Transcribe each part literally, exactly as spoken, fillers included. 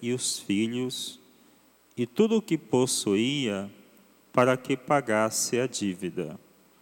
e os filhos, e tudo o que possuía, para que pagasse a dívida.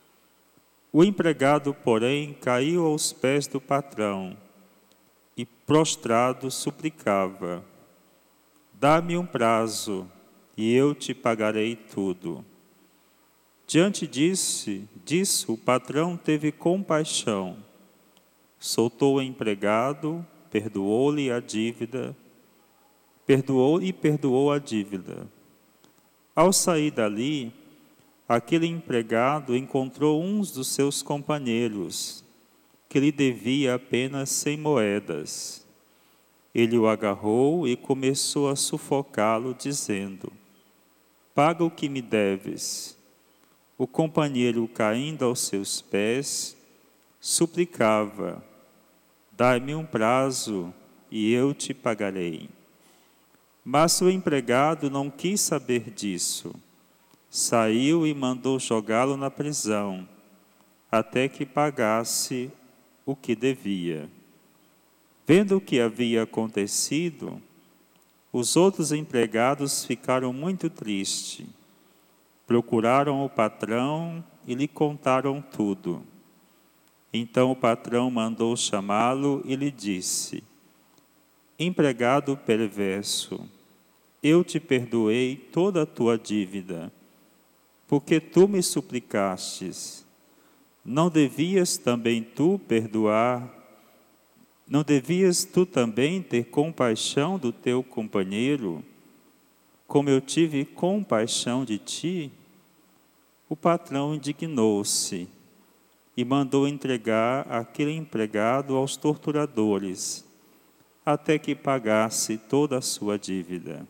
O empregado, porém, caiu aos pés do patrão e, prostrado, suplicava: dá-me um prazo, e eu te pagarei tudo. Diante disso, disso, o patrão teve compaixão, soltou o empregado, perdoou-lhe a dívida, perdoou e perdoou a dívida. Ao sair dali, aquele empregado encontrou um dos seus companheiros, que lhe devia apenas cem moedas. Ele o agarrou e começou a sufocá-lo, dizendo: paga o que me deves. O companheiro, caindo aos seus pés, suplicava: dai-me um prazo, e eu te pagarei. Mas o empregado não quis saber disso. Saiu e mandou jogá-lo na prisão, até que pagasse o que devia. Vendo o que havia acontecido, os outros empregados ficaram muito tristes. Procuraram o patrão e lhe contaram tudo. Então o patrão mandou chamá-lo e lhe disse: empregado perverso, eu te perdoei toda a tua dívida, porque tu me suplicastes. Não devias também tu perdoar? Não devias tu também ter compaixão do teu companheiro, como eu tive compaixão de ti? O patrão indignou-se e mandou entregar aquele empregado aos torturadores, até que pagasse toda a sua dívida.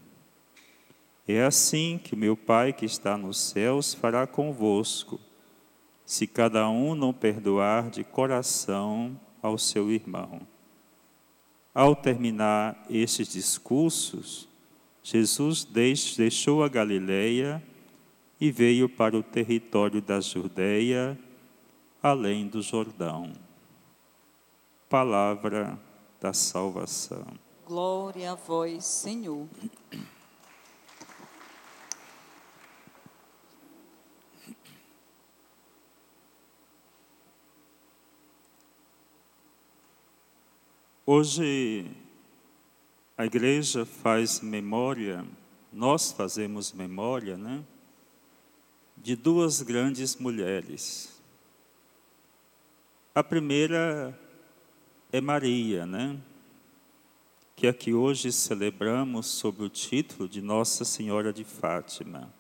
É assim que o meu Pai que está nos céus fará convosco, se cada um não perdoar de coração ao seu irmão. Ao terminar estes discursos, Jesus deixou a Galileia e veio para o território da Judeia, além do Jordão. Palavra da salvação. Glória a vós, Senhor. Hoje a igreja faz memória, nós fazemos memória, né, de duas grandes mulheres. A primeira é Maria, né, que aqui hoje celebramos sob o título de Nossa Senhora de Fátima.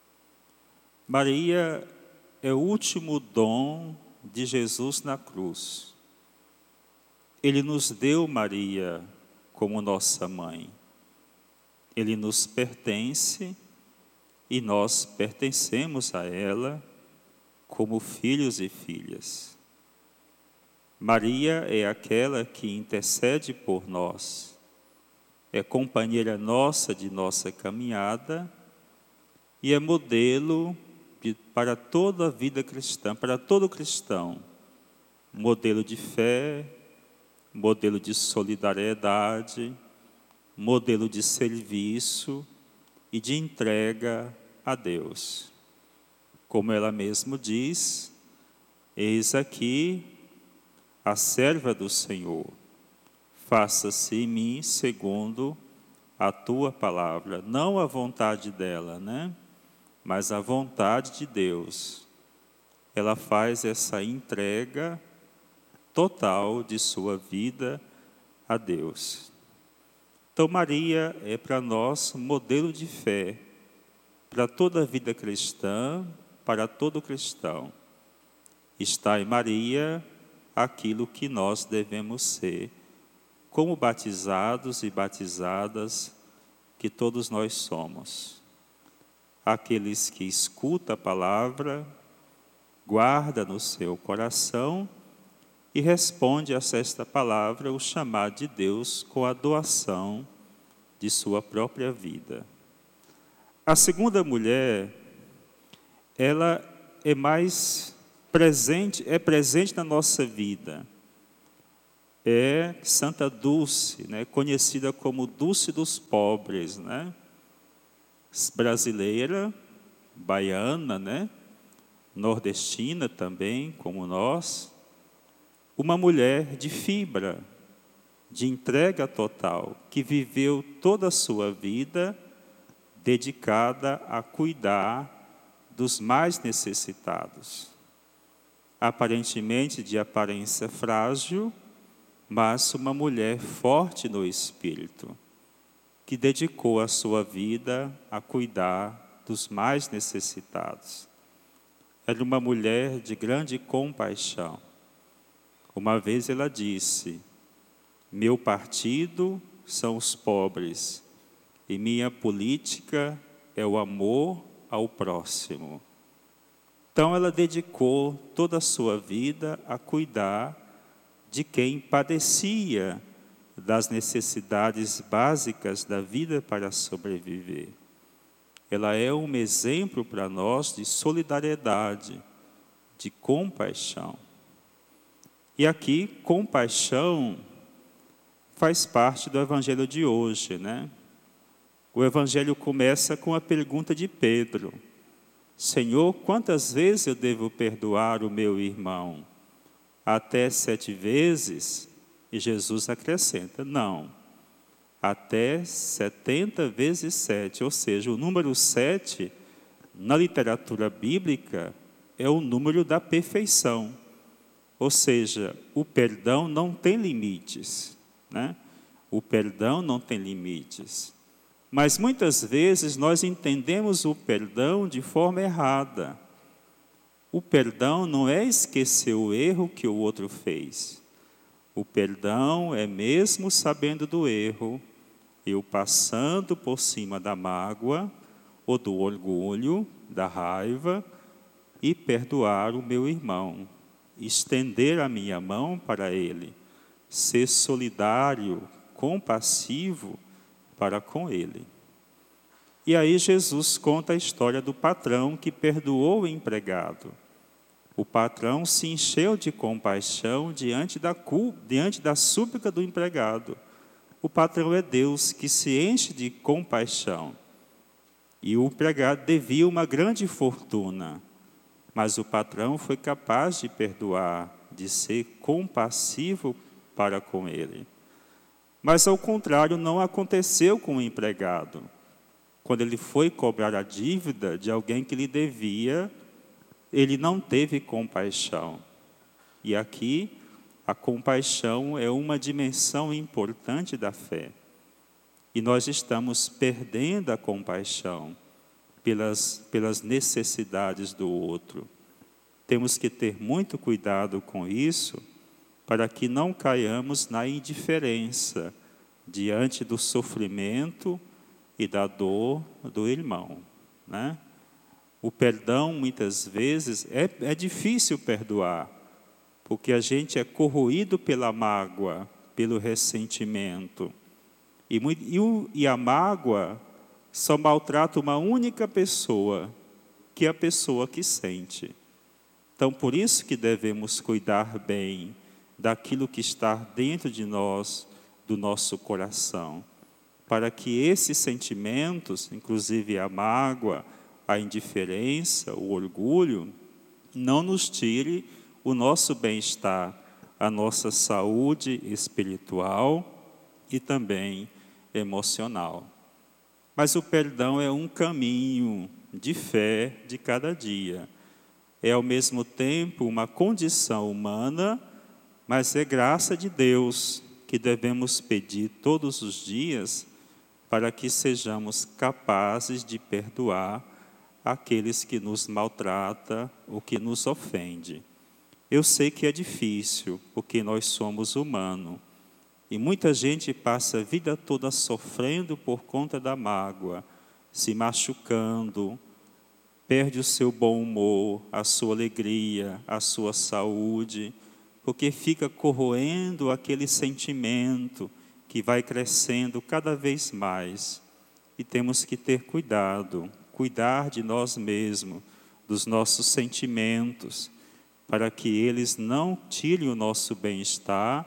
Maria é o último dom de Jesus na cruz. Ele nos deu Maria como nossa mãe. Ele nos pertence e nós pertencemos a ela como filhos e filhas. Maria é aquela que intercede por nós, é companheira nossa de nossa caminhada e é modelo de, para toda a vida cristã, para todo cristão, modelo de fé, modelo de solidariedade, modelo de serviço e de entrega a Deus. Como ela mesma diz: eis aqui a serva do Senhor, faça-se em mim segundo a tua palavra. Não a vontade dela, né? Mas a vontade de Deus. Ela faz essa entrega total de sua vida a Deus. Então Maria é para nós modelo de fé, para toda a vida cristã, para todo cristão. Está em Maria aquilo que nós devemos ser, como batizados e batizadas que todos nós somos. Aqueles que escutam a palavra, guarda no seu coração e responde a esta palavra o chamado de Deus com a doação de sua própria vida. A segunda mulher, ela é mais presente, é presente na nossa vida. é Santa Dulce, né? Conhecida como Dulce dos Pobres, né? Brasileira, baiana, né? Nordestina também, como nós. Uma mulher de fibra, de entrega total, que viveu toda a sua vida dedicada a cuidar dos mais necessitados. Aparentemente de aparência frágil, mas uma mulher forte no espírito, que dedicou a sua vida a cuidar dos mais necessitados. Era uma mulher de grande compaixão. Uma vez ela disse: meu partido são os pobres e minha política é o amor ao próximo. Então ela dedicou toda a sua vida a cuidar de quem padecia das necessidades básicas da vida para sobreviver. Ela é um exemplo para nós de solidariedade, de compaixão. E aqui, compaixão faz parte do evangelho de hoje, né? O evangelho começa com a pergunta de Pedro: Senhor, quantas vezes eu devo perdoar o meu irmão? Até sete vezes? E Jesus acrescenta: não, até setenta vezes sete. Ou seja, o número sete, na literatura bíblica, é o número da perfeição. Ou seja, o perdão não tem limites, né? O perdão não tem limites. Mas muitas vezes nós entendemos o perdão de forma errada. O perdão não é esquecer o erro que o outro fez. O perdão é, mesmo sabendo do erro, eu passando por cima da mágoa ou do orgulho, da raiva, e perdoar o meu irmão, estender a minha mão para ele, ser solidário, compassivo para com ele. E aí Jesus conta a história do patrão que perdoou o empregado. O patrão se encheu de compaixão diante da, diante da súplica do empregado. O patrão é Deus que se enche de compaixão. E o empregado devia uma grande fortuna, mas o patrão foi capaz de perdoar, de ser compassivo para com ele. Mas, ao contrário, não aconteceu com o empregado. Quando ele foi cobrar a dívida de alguém que lhe devia, ele não teve compaixão. E aqui, a compaixão é uma dimensão importante da fé. E nós estamos perdendo a compaixão pelas, pelas necessidades do outro. Temos que ter muito cuidado com isso, para que não caiamos na indiferença diante do sofrimento e da dor do irmão, né? O perdão, muitas vezes, é, é difícil perdoar, porque a gente é corroído pela mágoa, pelo ressentimento. E, e, o, e a mágoa só maltrata uma única pessoa, que é a pessoa que sente. Então, por isso que devemos cuidar bem daquilo que está dentro de nós, do nosso coração, para que esses sentimentos, inclusive a mágoa, a indiferença, o orgulho, não nos tire o nosso bem-estar, a nossa saúde espiritual e também emocional. Mas o perdão é um caminho de fé de cada dia. É, ao mesmo tempo, uma condição humana, mas é graça de Deus que devemos pedir todos os dias para que sejamos capazes de perdoar aqueles que nos maltratam ou que nos ofendem. Eu sei que é difícil, porque nós somos humanos. E muita gente passa a vida toda sofrendo por conta da mágoa, se machucando, perde o seu bom humor, a sua alegria, a sua saúde, porque fica corroendo aquele sentimento que vai crescendo cada vez mais. E temos que ter cuidado, cuidar de nós mesmos, dos nossos sentimentos, para que eles não tirem o nosso bem-estar,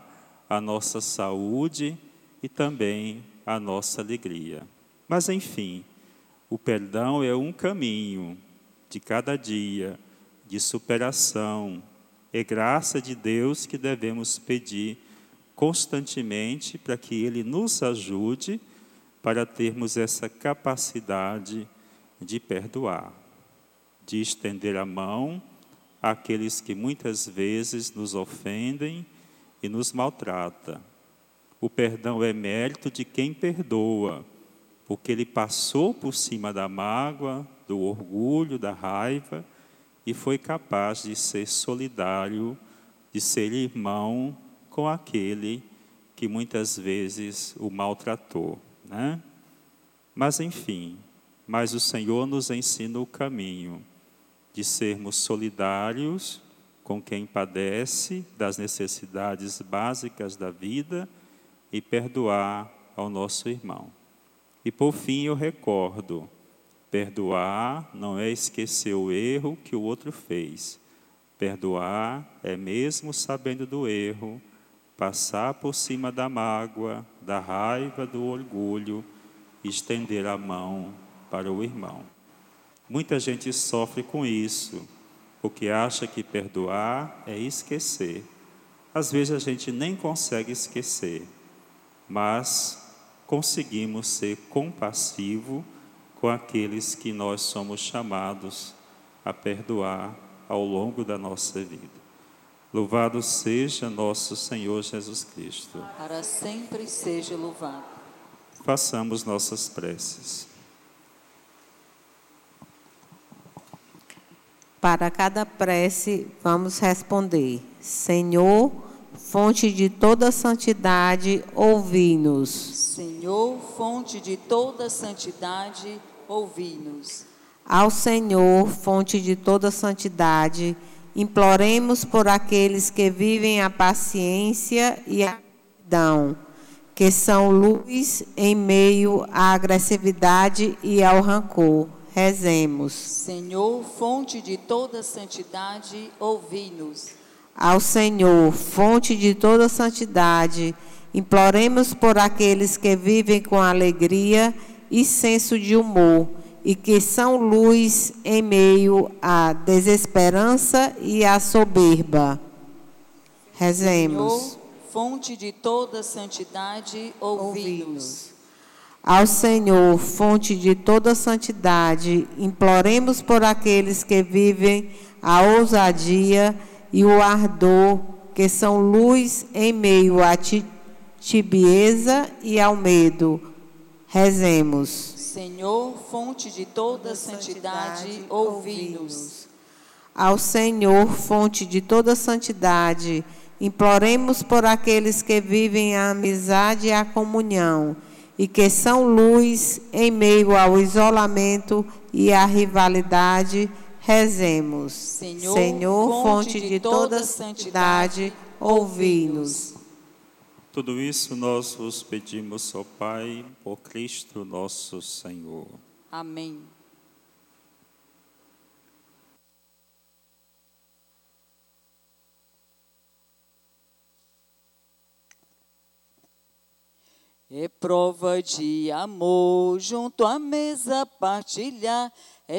a nossa saúde e também a nossa alegria. Mas, enfim, o perdão é um caminho de cada dia, de superação. É graça de Deus que devemos pedir constantemente para que Ele nos ajude para termos essa capacidade de perdoar, de estender a mão àqueles que muitas vezes nos ofendem e nos maltratam. O perdão é mérito de quem perdoa, porque ele passou por cima da mágoa, do orgulho, da raiva e foi capaz de ser solidário, de ser irmão com aquele que muitas vezes o maltratou, né? Mas enfim, mas o Senhor nos ensina o caminho de sermos solidários com quem padece das necessidades básicas da vida e perdoar ao nosso irmão. E por fim eu recordo, perdoar não é esquecer o erro que o outro fez. Perdoar é mesmo sabendo do erro, passar por cima da mágoa, da raiva, do orgulho, e estender a mão para o irmão. Muita gente sofre com isso, porque acha que perdoar é esquecer. Às vezes a gente nem consegue esquecer, mas conseguimos ser compassivo com aqueles que nós somos chamados a perdoar ao longo da nossa vida. Louvado seja nosso Senhor Jesus Cristo. Para sempre seja louvado. Façamos nossas preces. Para cada prece, vamos responder: Senhor, fonte de toda santidade, ouvi-nos. Senhor, fonte de toda santidade, ouvi-nos. Ao Senhor, fonte de toda santidade, imploremos por aqueles que vivem a paciência e a perdão, que são luz em meio à agressividade e ao rancor. Rezemos. Senhor, fonte de toda santidade, ouvi-nos. Ao Senhor, fonte de toda santidade, imploremos por aqueles que vivem com alegria e senso de humor e que são luz em meio à desesperança e à soberba. Rezemos. Senhor, fonte de toda santidade, ouvi-nos. Ao Senhor, fonte de toda santidade, imploremos por aqueles que vivem a ousadia e o ardor, que são luz em meio à tibieza e ao medo. Rezemos. Senhor, fonte de toda santidade, ouvi-nos. Ao Senhor, fonte de toda santidade, imploremos por aqueles que vivem a amizade e a comunhão, e que são luz em meio ao isolamento e à rivalidade. Rezemos. Senhor, Senhor, fonte de toda santidade, ouvi-nos. Tudo isso nós vos pedimos, ó Pai, por Cristo nosso Senhor. Amém. É prova de amor junto à mesa partilhar.